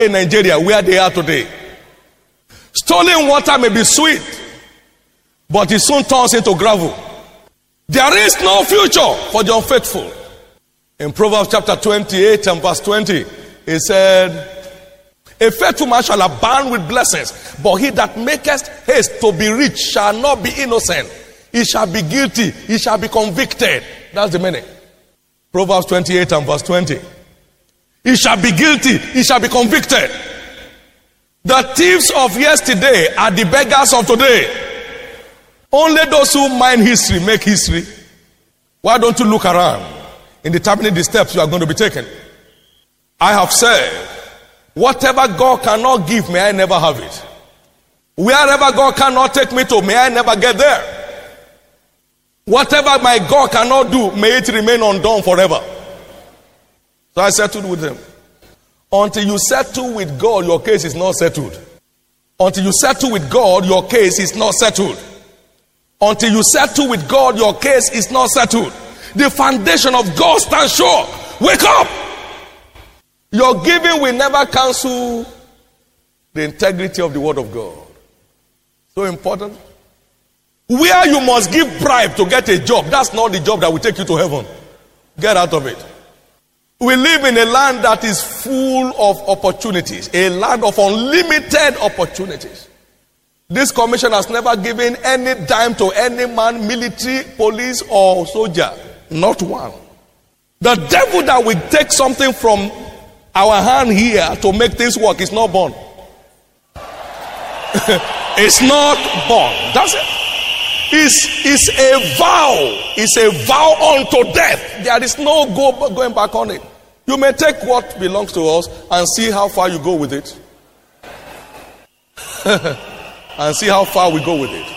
in Nigeria where they are today. Stolen water may be sweet, but it soon turns into gravel. There is no future for the unfaithful. In Proverbs chapter 28 and verse 20, it said, a faithful man shall abound with blessings, but he that maketh haste to be rich shall not be innocent. He shall be guilty, he shall be convicted. That's the meaning. Proverbs 28 and verse 20. He shall be guilty, he shall be convicted. The thieves of yesterday are the beggars of today. Only those who mind history make history. Why don't you look around in determining the steps you are going to be taking? I have said, whatever God cannot give, may I never have it. Wherever God cannot take me to, may I never get there. Whatever my God cannot do, may it remain undone forever. So I settled with him. Until you settle with God, your case is not settled. Until you settle with God, your case is not settled. Until you settle with God, your case is not settled. The foundation of God stands sure. Wake up! Your giving will never cancel the integrity of the word of God. So important. Where you must give bribe to get a job, that's not the job that will take you to heaven. Get out of it. We live in a land that is full of opportunities, a land of unlimited opportunities. This commission has never given any dime to any man, military, police, or soldier. Not one. The devil that will take something from our hand here to make things work is not born. It's not born. That's it. It's a vow. It's a vow unto death. There is no going back on it. You may take what belongs to us and see how far you go with it. And see how far we go with it.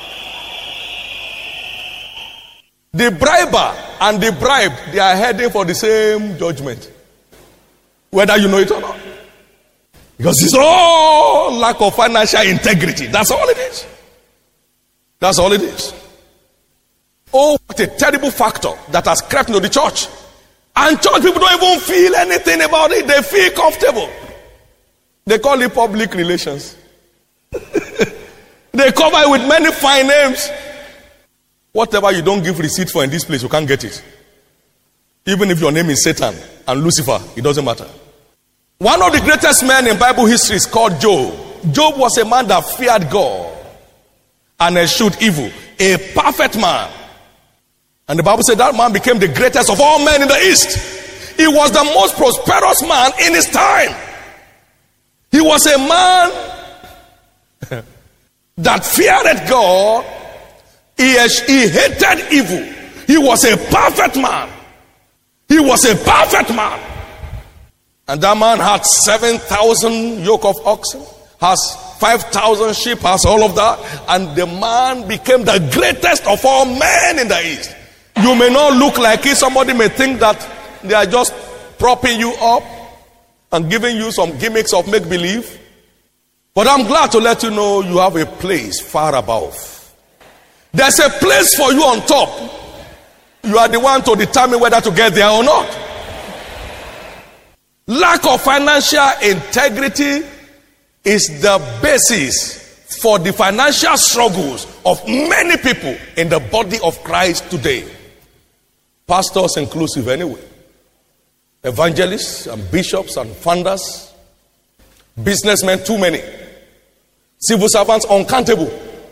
The briber and the bribed, they are heading for the same judgment. Whether you know it or not. Because it's all lack of financial integrity. That's all it is. That's all it is. Oh, what a terrible factor that has crept into the church. And church people don't even feel anything about it. They feel comfortable. They call it public relations. They cover it with many fine names. Whatever you don't give receipt for in this place, you can't get it. Even if your name is Satan and Lucifer, it doesn't matter. One of the greatest men in Bible history is called Job. Job was a man that feared God and eschewed evil. A perfect man. And the Bible said that man became the greatest of all men in the East. He was the most prosperous man in his time. He was a man that feared God. He hated evil. He was a perfect man. He was a perfect man. And that man had 7,000 yoke of oxen, has 5,000 sheep, has all of that. And the man became the greatest of all men in the East. You may not look like it. Somebody may think that they are just propping you up and giving you some gimmicks of make-believe. But I'm glad to let you know you have a place far above. There's a place for you on top. You are the one to determine whether to get there or not. Lack of financial integrity is the basis for the financial struggles of many people in the body of Christ today. Pastors inclusive anyway. Evangelists and bishops and founders. Businessmen too many. Civil servants uncountable.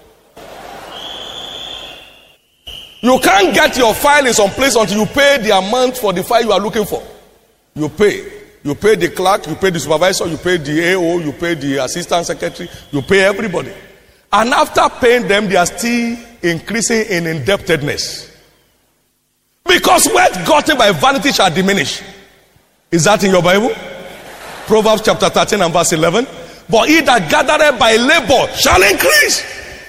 You can't get your file in some place until you pay the amount for the file you are looking for. You pay. You pay the clerk, you pay the supervisor, you pay the AO, you pay the assistant secretary, you pay everybody. And after paying them, they are still increasing in indebtedness. Because wealth gotten by vanity shall diminish. Is that in your Bible? Proverbs chapter 13 and verse 11. But he that gathereth by labor shall increase.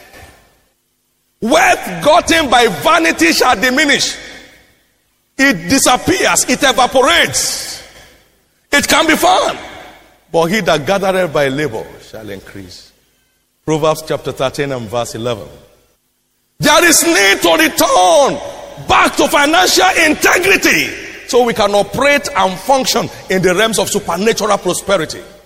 Wealth gotten by vanity shall diminish. It disappears. It evaporates. It can be found. But he that gathereth by labor shall increase. Proverbs chapter 13 and verse 11. There is need to return back to financial integrity so we can operate and function in the realms of supernatural prosperity.